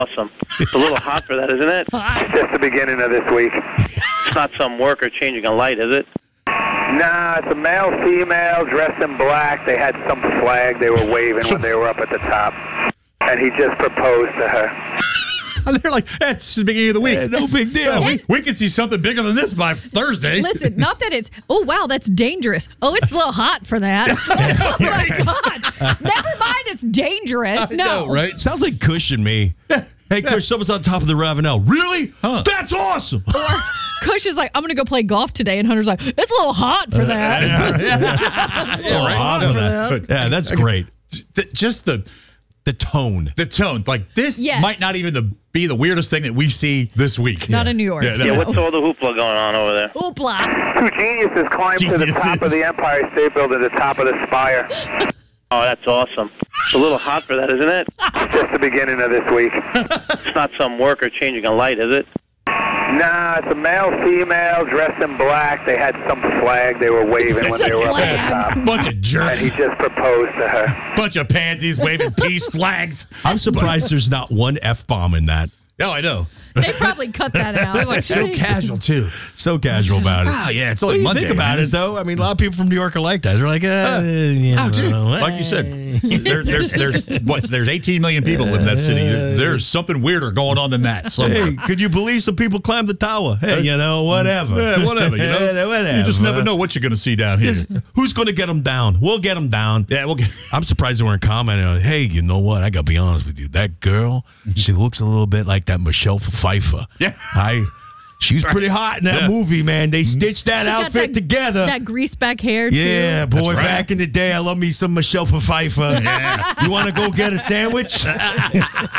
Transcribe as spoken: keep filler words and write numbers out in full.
Awesome. It's a little hot for that, isn't it? It's just the beginning of this week. It's not some worker changing a light, is it? Nah, it's a male, female, dressed in black. They had some flag they were waving when they were up at the top. And he just proposed to her. They're like, that's the beginning of the week. Yeah, no big deal. Yeah, we, we can see something bigger than this by Thursday. Listen, not that it's, oh, wow, that's dangerous. Oh, it's a little hot for that. Oh, my God. Never mind, it's dangerous. I No. know, right? Sounds like Kush and me. Hey, Kush, someone's on top of the Ravenel. Really? Huh. That's awesome. Or Kush is like, I'm going to go play golf today. And Hunter's like, it's a little hot for that. Yeah, right. hot for that. Yeah, that's great. Th- Just the The tone. the tone. Like, this Yes. might not even the, be the weirdest thing that we see this week. Not in New York. Yeah, no. Yeah, what's all the hoopla going on over there? Oopla. Two geniuses climbed to the top Geniuses. of the Empire State Building, the top of the spire. Oh, that's awesome. It's a little hot for that, isn't it? It's just the beginning of this week. It's not some worker changing a light, is it? Nah, it's a male, female, dressed in black. They had some flag they were waving when they were up at the top. Bunch of And jerks. he just proposed to her. Bunch of pansies waving peace flags. I'm surprised there's not one F-bomb in that. Oh, I know. They probably cut that out. They're like so casual, too. So casual about it. Oh, yeah, it's What only do you Monday. think about man. it, though? I mean, a lot of people from New York are like that. They're like, uh, you Oh, dude, know, like you said, there, there's there's what there's eighteen million people in that city. There's something weirder going on than that. Somewhere. Hey, could you believe some people climbed the tower? Hey, you know, whatever. Yeah, whatever. You know, whatever. You just never know what you're going to see down here. Yes. Who's going to get them down? We'll get them down. Yeah, we'll get. I'm surprised they weren't commenting on, hey, you know what? I got to be honest with you. That girl, she looks a little bit like that Michelle Pfeiffer. Yeah. I, she was pretty hot in that Yeah. movie, man. They stitched that She got outfit that- together. That grease back hair, too. Yeah, That's boy, right. back in the day, I love me some Michelle Pfeiffer. Yeah. You want to go get a sandwich?